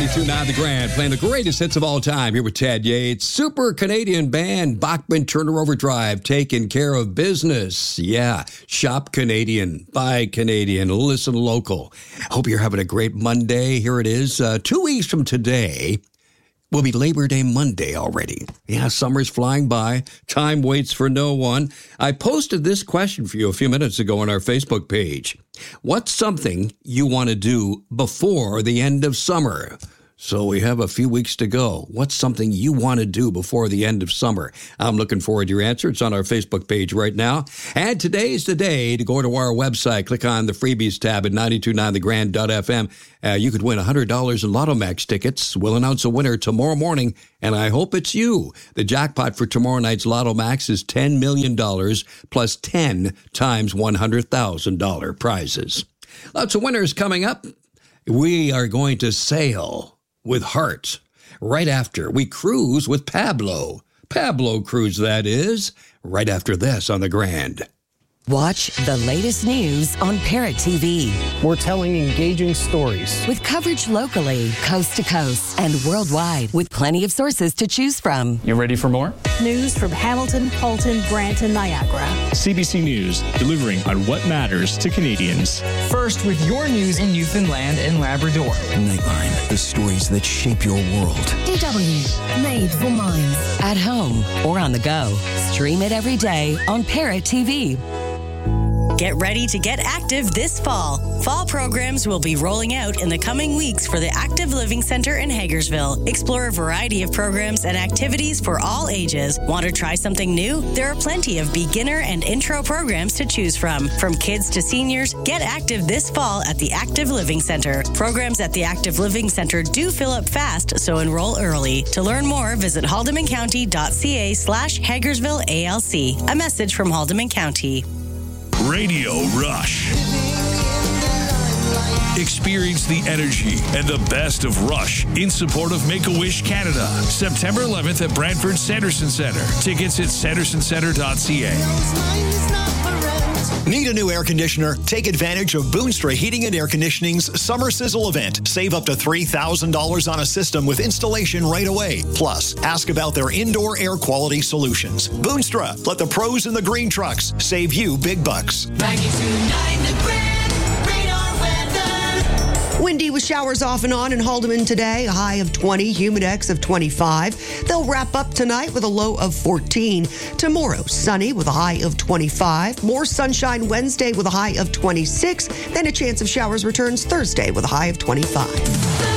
92.9 The Grand, playing the greatest hits of all time. Here with Ted Yates, super Canadian band, Bachman Turner Overdrive, taking care of business. Yeah, shop Canadian, buy Canadian, listen local. Hope you're having a great Monday. Here it is. 2 weeks from today will be Labor Day Monday already. Yeah, summer's flying by. Time waits for no one. I posted this question for you a few minutes ago on our Facebook page. What's something you want to do before the end of summer? So we have a few weeks to go. What's something you want to do before the end of summer? I'm looking forward to your answer. It's on our Facebook page right now. And today's the day to go to our website. Click on the freebies tab at 929thegrand.fm. You could win $100 in Lotto Max tickets. We'll announce a winner tomorrow morning, and I hope it's you. The jackpot for tomorrow night's Lotto Max is $10 million plus 10 times $100,000 prizes. Lots of winners coming up. We are going to sail with heart. Right after, we cruise with Pablo. Pablo Cruise, that is. Right after this on The Grand. Watch the latest news on Parrot TV. We're telling engaging stories. With coverage locally, coast to coast, and worldwide, with plenty of sources to choose from. You ready for more? News from Hamilton, Halton, Brant, and Niagara. CBC News, delivering on what matters to Canadians. First, with your news in Newfoundland and Labrador. Nightline, the stories that shape your world. DW, made for minds. At home or on the go. Stream it every day on Parrot TV. Get ready to get active this fall. Fall programs will be rolling out in the coming weeks for the Active Living Center in Hagersville. Explore a variety of programs and activities for all ages. Want to try something new? There are plenty of beginner and intro programs to choose from. From kids to seniors, get active this fall at the Active Living Center. Programs at the Active Living Center do fill up fast, so enroll early. To learn more, visit haldimandcounty.ca/Hagersville ALC. A message from Haldimand County. Radio Rush. Experience the energy and the best of Rush in support of Make-A-Wish Canada. September 11th at Brantford Sanderson Centre. Tickets at sandersoncentre.ca. Need a new air conditioner? Take advantage of Boonstra Heating and Air Conditioning's Summer Sizzle event. Save up to $3,000 on a system with installation right away. Plus, ask about their indoor air quality solutions. Boonstra, let the pros in the green trucks save you big bucks. 92.9 The Grand, radar weather. Windy with showers off and on in Haldimand today. A high of 20, Humidex of 25. They'll wrap up tonight with a low of 14. Tomorrow, sunny with a high of 25. More sunshine Wednesday with a high of 26. Then a chance of showers returns Thursday with a high of 25.